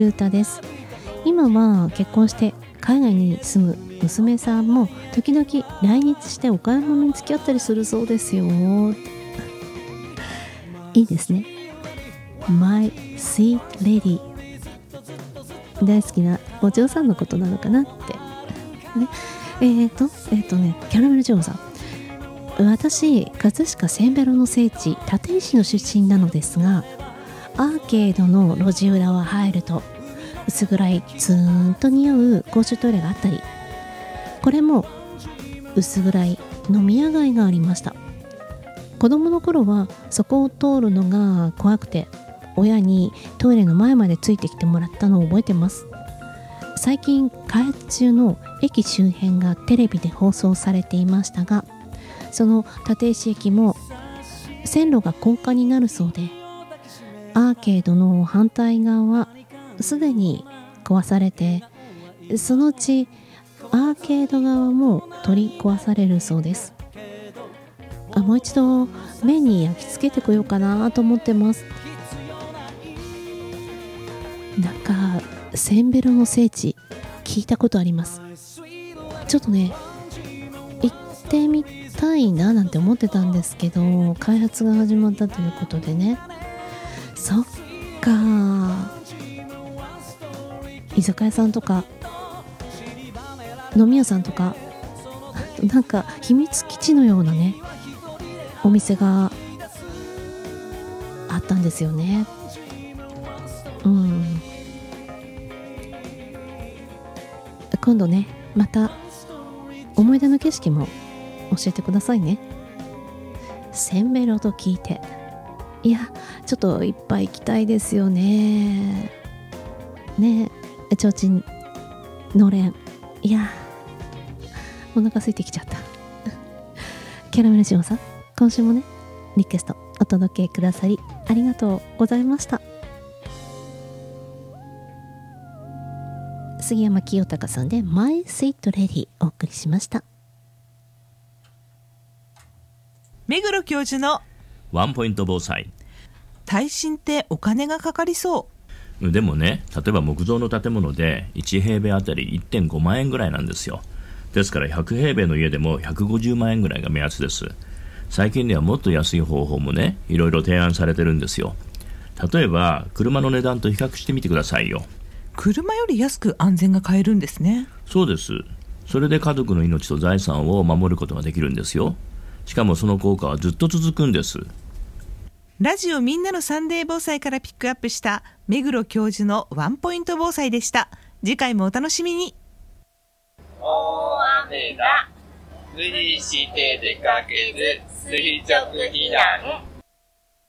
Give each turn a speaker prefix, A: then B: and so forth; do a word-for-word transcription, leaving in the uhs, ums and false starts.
A: 歌です。今は結婚して海外に住む娘さんも時々来日してお買い物に付き合ったりするそうですよ。いいですね。 My Sweet Lady、 大好きなお嬢さんのことなのかなってね。えーとえーとねキャラメルジョーさん、私葛飾センベロの聖地立石の出身なのですが、アーケードの路地裏は入ると薄暗いツーンと匂う公衆トイレがあったり、これも薄暗い飲み屋街がありました。子供の頃はそこを通るのが怖くて親にトイレの前までついてきてもらったのを覚えてます。最近開発中の駅周辺がテレビで放送されていましたが、その立石駅も線路が高架になるそうで、アーケードの反対側はすでに壊されて、そのうちアーケード側も取り壊されるそうです。あもう一度目に焼き付けてこようかなと思ってます。なんかセンベロの聖地聞いたことあります。ちょっとね行ってみたいななんて思ってたんですけど、開発が始まったということでね。そっか、居酒屋さんとか飲み屋さんとかなんか秘密基地のようなねお店があったんですよね。うん今度ねまた思い出の景色も教えてくださいね。センベロと聞いて、いやちょっといっぱい行きたいですよね。ねえちょうちんのれん、いやお腹空いてきちゃったキャラメルジオンさん、今週もねリクエストお届けくださりありがとうございました。杉山清隆さんで My Sweet Lady お送りしました。
B: 目黒教授の
C: ワンポイント防災。
B: 耐震ってお金がかかりそう。
C: でもね、例えば木造の建物でいち平米あたり いってんごまん円ぐらいなんですよ。ですからひゃく平米の家でもひゃくごじゅうまん円ぐらいが目安です。最近ではもっと安い方法もねいろいろ提案されてるんですよ。例えば車の値段と比較してみてくださいよ。
B: 車より安く安全が買えるんですね。
C: そうです。それで家族の命と財産を守ることができるんですよ。しかもその効果はずっと続くんです。
B: ラジオみんなのサンデー防災からピックアップした目黒教授のワンポイント防災でした。次回もお楽しみに。
D: 大雨だ、無理して出かけず垂直避難。